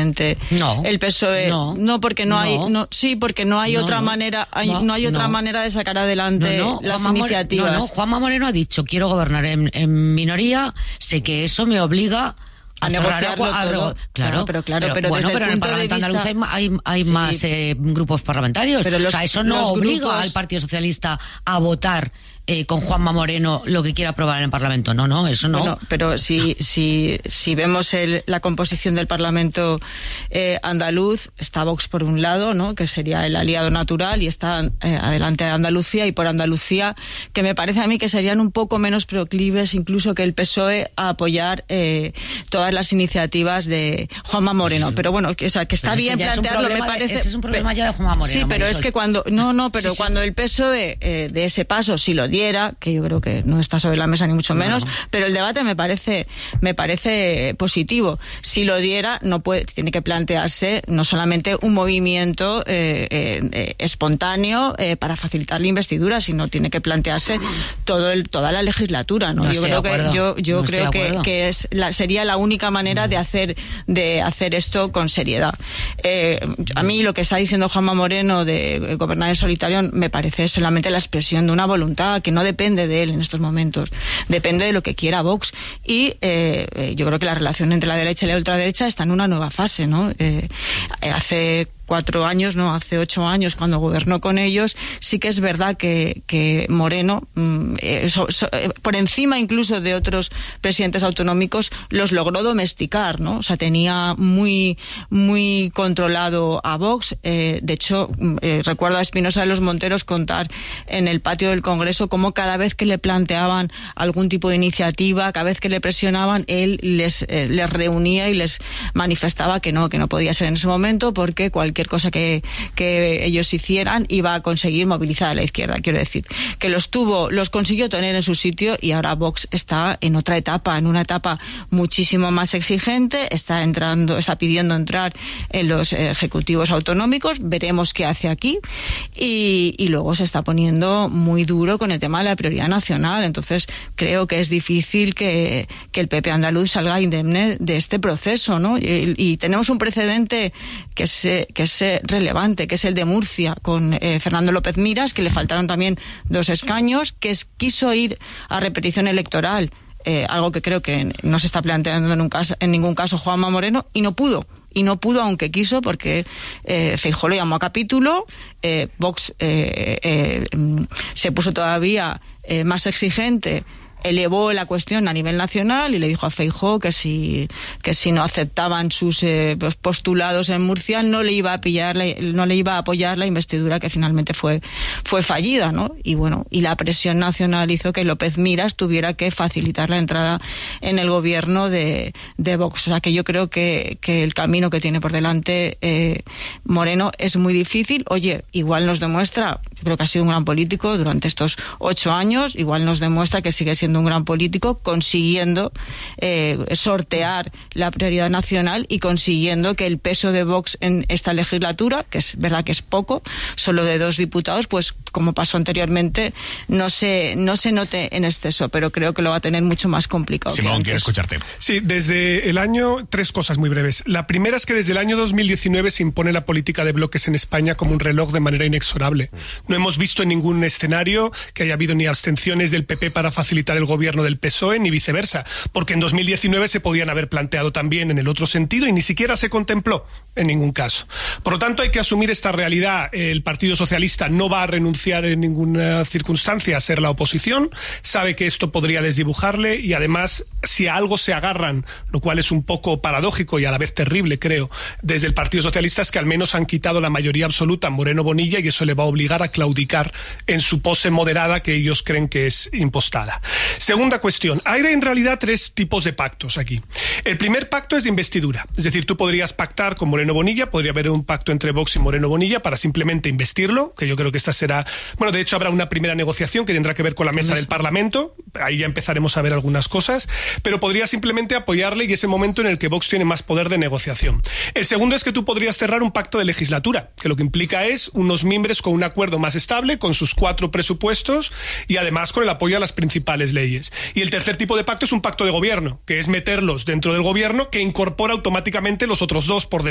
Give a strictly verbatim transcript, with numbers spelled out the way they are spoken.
efectivamente no, el P S O E no, no porque no, no hay no sí porque no hay no, otra no, manera hay, no, no hay otra no. manera de sacar adelante no, no, las Juanma iniciativas. No, no, Juanma Moreno ha dicho quiero gobernar en, en minoría, sé que eso me obliga a negociarlo a, a, todo. Claro, claro, pero claro, pero, pero bueno, desde pero el en el punto Parlamento de vista... andaluz hay, hay, hay sí. más eh, grupos parlamentarios. Pero los, o sea, eso no obliga grupos... al Partido Socialista a votar eh, con Juanma Moreno lo que quiera aprobar en el Parlamento. No, no, eso no. Bueno, pero si si si vemos el, la composición del Parlamento eh, andaluz, está Vox por un lado, ¿no?, que sería el aliado natural, y está eh, adelante Andalucía, y por Andalucía, que me parece a mí que serían un poco menos proclives incluso que el P S O E a apoyar eh, todas las iniciativas de Juanma Moreno. Sí. Pero bueno, que, o sea, que está pero bien plantearlo, me parece... De, ese es un problema ya de Juanma Moreno. Sí, pero Marisol. Es que cuando... No, no, pero sí, sí. cuando el P S O E eh, de ese paso, si lo diera, que yo creo que no está sobre la mesa ni mucho menos, no. pero el debate me parece me parece positivo. Si lo diera, no puede, tiene que plantearse no solamente un movimiento eh, eh, espontáneo eh, para facilitar la investidura, sino tiene que plantearse todo el, toda la legislatura, ¿no? no yo creo que yo yo no creo que, que es la, sería la única manera de hacer de hacer esto con seriedad. Eh, a mí lo que está diciendo Juanma Moreno de gobernar en solitario me parece solamente la expresión de una voluntad que no depende de él en estos momentos, depende de lo que quiera Vox, y eh, yo creo que la relación entre la derecha y la ultraderecha está en una nueva fase, ¿no? Eh, hace cuatro años, no, hace ocho años, cuando gobernó con ellos, sí que es verdad que, que Moreno, eh, so, so, eh, por encima incluso de otros presidentes autonómicos, los logró domesticar, ¿no? O sea, tenía muy, muy controlado a Vox. Eh, de hecho, eh, recuerdo a Espinosa de los Monteros contar en el patio del Congreso cómo cada vez que le planteaban algún tipo de iniciativa, cada vez que le presionaban, él les, eh, les reunía y les manifestaba que no, que no podía ser en ese momento, porque cualquier cosa que, que ellos hicieran iba a conseguir movilizar a la izquierda. Quiero decir, que los tuvo, los consiguió tener en su sitio, y ahora Vox está en otra etapa, en una etapa muchísimo más exigente, está entrando, está pidiendo entrar en los ejecutivos autonómicos, veremos qué hace aquí, y, y luego se está poniendo muy duro con el tema de la prioridad nacional. Entonces creo que es difícil que, que el P P andaluz salga indemne de este proceso, ¿no? Y, y tenemos un precedente que se, que es relevante, que es el de Murcia con eh, Fernando López Miras, que le faltaron también dos escaños, que es, quiso ir a repetición electoral, eh, algo que creo que no se está planteando en, un caso, en ningún caso Juanma Moreno, y no pudo. Y no pudo, aunque quiso, porque eh, Feijóo lo llamó a capítulo, eh, Vox eh, eh, se puso todavía eh, más exigente, elevó la cuestión a nivel nacional y le dijo a Feijóo que si que si no aceptaban sus eh, postulados en Murcia no le iba a pillar la, no le iba a apoyar la investidura, que finalmente fue fue fallida, ¿no? Y bueno, y la presión nacional hizo que López Miras tuviera que facilitar la entrada en el gobierno de, de Vox. O sea, que yo creo que, que el camino que tiene por delante eh, Moreno es muy difícil. Oye, igual nos demuestra, yo creo que ha sido un gran político durante estos ocho años, igual nos demuestra que sigue siendo un gran político, consiguiendo eh, sortear la prioridad nacional y consiguiendo que el peso de Vox en esta legislatura, que es verdad que es poco, solo de dos diputados, pues como pasó anteriormente, no se, no se note en exceso, pero creo que lo va a tener mucho más complicado. Simón, quiero escucharte. Sí, desde el año, tres cosas muy breves. La primera es que desde el año dos mil diecinueve se impone la política de bloques en España como un reloj de manera inexorable. No hemos visto en ningún escenario que haya habido ni abstenciones del P P para facilitar el gobierno del P S O E, ni viceversa, porque en dos mil diecinueve se podían haber planteado también en el otro sentido y ni siquiera se contempló en ningún caso. Por lo tanto, hay que asumir esta realidad. El Partido Socialista no va a renunciar en ninguna circunstancia a ser la oposición, sabe que esto podría desdibujarle, y además, si a algo se agarran, lo cual es un poco paradójico y a la vez terrible, creo, desde el Partido Socialista, es que al menos han quitado la mayoría absoluta a Moreno Bonilla, y eso le va a obligar a claudicar en su pose moderada que ellos creen que es impostada. Segunda cuestión, hay en realidad tres tipos de pactos aquí. El primer pacto es de investidura, es decir, tú podrías pactar con Moreno Bonilla, podría haber un pacto entre Vox y Moreno Bonilla para simplemente investirlo, que yo creo que esta será, bueno, de hecho habrá una primera negociación que tendrá que ver con la mesa del Parlamento, ahí ya empezaremos a ver algunas cosas, pero podría simplemente apoyarle, y es el momento en el que Vox tiene más poder de negociación. El segundo es que tú podrías cerrar un pacto de legislatura, que lo que implica es unos miembros con un acuerdo más estable, con sus cuatro presupuestos y además con el apoyo a las principales leyes. Y el tercer tipo de pacto es un pacto de gobierno, que es meterlos dentro del gobierno, que incorpora automáticamente los otros dos por defecto.